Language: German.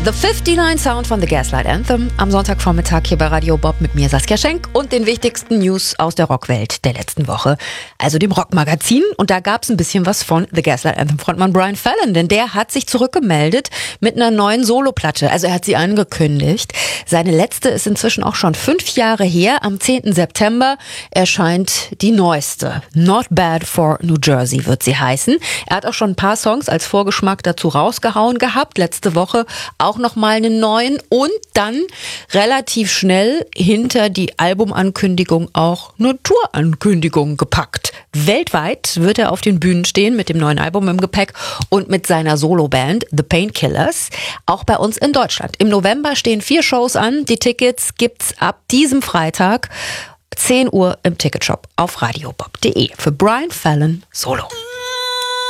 The 59 Sound von The Gaslight Anthem am Sonntagvormittag hier bei Radio Bob mit mir Saskia Schenk und den wichtigsten News aus der Rockwelt der letzten Woche, also dem Rockmagazin. Und da gab es ein bisschen was von The Gaslight Anthem Frontmann Brian Fallon, denn der hat sich zurückgemeldet mit einer neuen Soloplatte. Also er hat sie angekündigt. Seine letzte ist inzwischen auch schon 5 Jahre her. Am 10. September erscheint die neueste. Not Bad for New Jersey wird sie heißen. Er hat auch schon ein paar Songs als Vorgeschmack dazu rausgehauen gehabt. Letzte Woche auch nochmal einen neuen und dann relativ schnell hinter die Albumankündigung auch eine Tourankündigung gepackt. Weltweit wird er auf den Bühnen stehen mit dem neuen Album im Gepäck und mit seiner Soloband The Painkillers. Auch bei uns in Deutschland. Im November stehen 4 Shows an. Die Tickets gibt's ab diesem Freitag 10 Uhr im Ticketshop auf radiobob.de für Brian Fallon Solo.